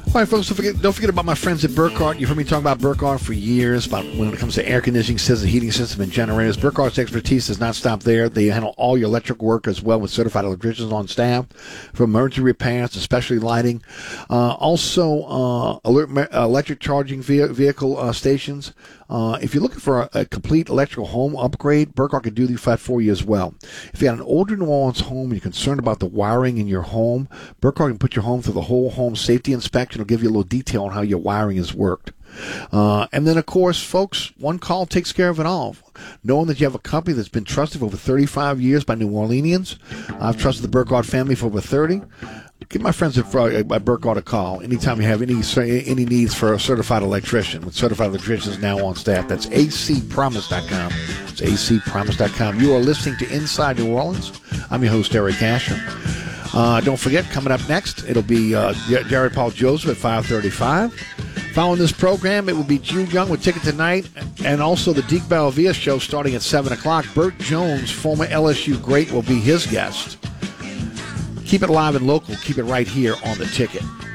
All right, folks, don't forget about my friends at Burkhardt. You've heard me talk about Burkhardt for years, about when it comes to air conditioning systems, heating system, and generators. Burkhardt's expertise does not stop there. They handle all your electric work as well with certified electricians on staff, from emergency repairs to specialty lighting. Also, electric charging vehicle stations. If you're looking for a complete electrical home upgrade, Burkhardt can do that for you as well. If you got an older New Orleans home and you're concerned about the wiring in your home, Burkhardt can put your home through the whole home safety inspection. It'll give you a little detail on how your wiring has worked. And then, of course, folks, one call takes care of it all. Knowing that you have a company that's been trusted for over 35 years by New Orleanians. I've trusted the Burkhardt family for over 30. Give my friends at Burkhardt a call anytime you have any needs for a certified electrician. With certified electricians now on staff, that's acpromise.com. It's acpromise.com. You are listening to Inside New Orleans. I'm your host, Eric Asher. Don't forget, coming up next, it'll be Jerry Paul Joseph at 5:35. Following this program, it will be Jude Young with Ticket Tonight, and also the Deke Balavia show starting at 7 o'clock. Burt Jones, former LSU great, will be his guest. Keep it live and local. Keep it right here on The Ticket.